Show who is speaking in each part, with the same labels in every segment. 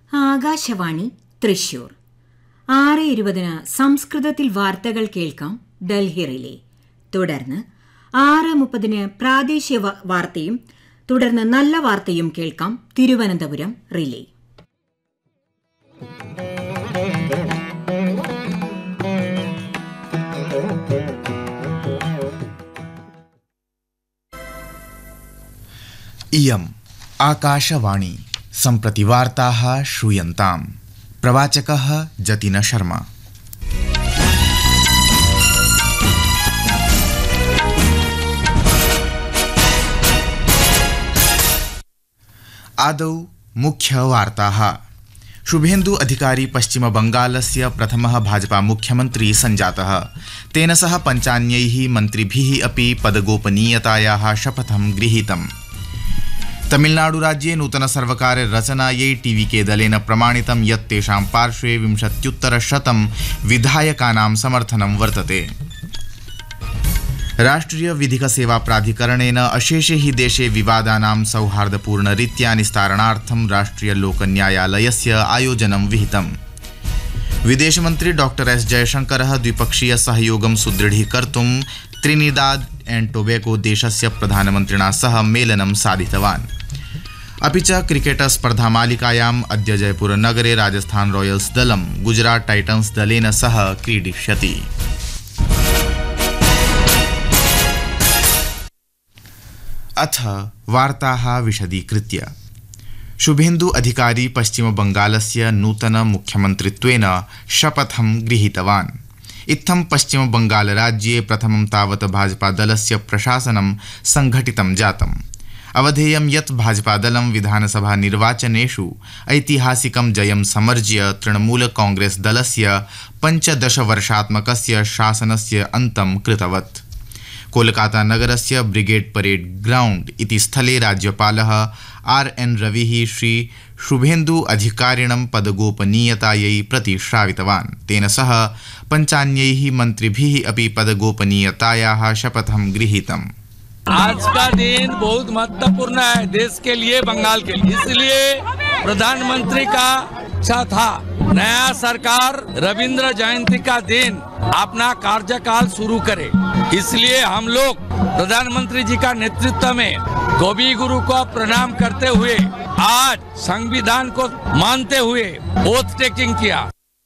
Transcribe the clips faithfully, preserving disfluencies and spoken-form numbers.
Speaker 1: ആകാശവാണി തൃശൂർ. ആറ് ഇരുപതിന് സംസ്കൃതത്തിൽ വാർത്തകൾ കേൾക്കാം ഡൽഹി റിലേ. തുടർന്ന് ആറ് മുപ്പതിന് പ്രാദേശിക വാർത്തയും തുടർന്ന് നല്ല വാർത്തയും കേൾക്കാം തിരുവനന്തപുരം റിലേ.
Speaker 2: इयम् आकाशवाणी. सम्प्रति वार्ताः श्रूयन्ताम्. प्रवाचकः जतिन शर्मा. आदौ मुख्यवार्ताः. शुभेन्दु अधिकारी पश्चिमबंगालस्य प्रथमः भाजपा मुख्यमन्त्री सञ्जातः. तेन सह पञ्चान्यैः मन्त्रिभिः अपि पदगोपनीयतायाः शपथं गृहीतम्. तमिलनाडुराज्ये नूतनसर्वकार रचनायै टीवीके दलेन प्रमाणितं यत् तेषां पार्श्वे विंशत्युत्तरशतं विधायकानां समर्थनं वर्तते. राष्ट्रिय विधिक सेवा प्राधिकरणेन अशेषे हि देशे विवादानां सौहार्दपूर्णरीत्या निस्तारणार्थं राष्ट्रिय लोकन्यायालयस्य आयोजनं विहितम्. विदेशमन्त्री डॉक्टर एस जयशंकरः द्विपक्षीय सहयोगं सुदृढीकर्तुं त्रिनिदाद एंड टोबैगो देशस्य प्रधानमन्त्रिणा सह मेलनं साधितवान्. अपि च क्रिकेट स्पर्धामालिकायाम् अद्य जयपुरनगरे राजस्थान रॉयल्स दलं गुजरात टाइटन्स दलेन सह क्रीडिष्यति. अथ वार्ताः विशदीकृत्य. शुभेन्दु अधिकारी पश्चिमबंगालस्य नूतन मुख्यमन्त्रित्वेन शपथं गृहीतवान्. इत्थं पश्चिमबंगालराज्ये प्रथमं तावत् भाजपादलस्य प्रशासनं संघटितं जातम्. अवधेयं यत् भाजपादलं विधानसभा निर्वाचनेषु ऐतिहासिकं जयं समर्ज्य तृणमूल कांग्रेस दलस्य पञ्चदशवर्षात्मकस्य शासनस्य अन्तं कृतवत्. कोलकाता नगरस्य ब्रिगेड परेड ग्राउंड इति स्थले राज्यपालः आर एन रविः श्री शुभेन्दु अधिकारिणं पदगोपनीयतायै प्रतिश्रावितवान्. तेन सह पञ्चान्यैः मन्त्रिभिः अपि पदगोपनीयतायाः शपथं गृहीतम्.
Speaker 3: आज का दिन बहुत महत्वपूर्ण है देश के लिए, बंगाल के लिए. इसलिए प्रधानमंत्री का इच्छा था नया सरकार रविंद्र जयंती का दिन अपना कार्यकाल शुरू करे. इसलिए हम लोग प्रधानमंत्री जी का नेतृत्व में कवि गुरु को प्रणाम करते हुए आज संविधान को मानते हुए ओथ टेकिंग किया.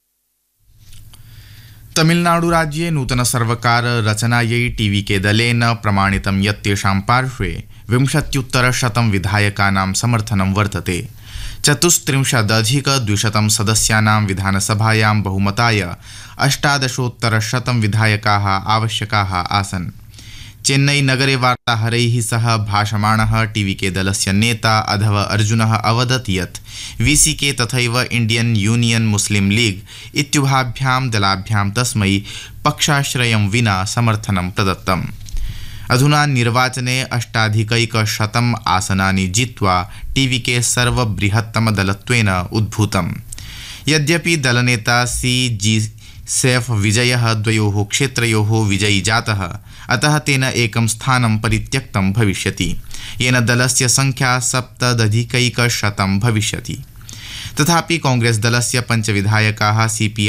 Speaker 2: तमिलनाडुराज्ये नूतन सर्वकार रचनायै टीवीके दलेन प्रमाणितं यत् तेषां पार्श्वे विंशत्युत्तरशतं विधायकानां समर्थनं वर्तते. चतुस्त्रिंशदधिकद्विशतं सदस्यानां विधानसभायां बहुमताय अष्टादशोत्तरशतं विधायकाः आवश्यकाः आसन्. चेन्नई नगरे वार्ताहरैः सह भाषमाणः टीवीके दलस्य नेता अधव अर्जुनः अवदत् यत् वीसीके तथैव इंडियन यूनियन मुस्लिम लीग इत्युभाभ्यां दलाभ्यां तस्मै पक्षाश्रयं विना समर्थनं प्रदत्तम्. अधुना निर्वाचने अष्टाधिकैकशतम् आसनानि जित्वा टीवीके सर्वबृहत्तमदलत्वेन उद्भूतम्. यद्यपि दलनेता सी जी सैफ विजयः द्वयोः क्षेत्रयोः विजयी जातः, अतः तेन एकं स्थानं परित्यक्तं भविष्यति, येन दलस्य संख्या सप्तदधिकैकशतं भविष्यति. तथापि कांग्रेस दलस्य पञ्चविधायकाः सीपी